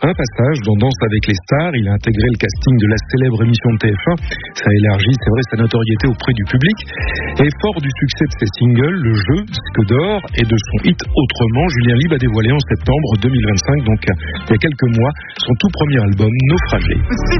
un passage dans Danse avec les stars. Il a intégré le casting de la célèbre émission de TF1. Ça a élargi, c'est vrai, sa notoriété auprès du public. Et fort du succès de ses singles, le jeu, disque d'or, et de son hit Autrement, Julien Lieb a dévoilé en septembre 2025, donc il y a quelques mois, son tout premier album, Naufragé.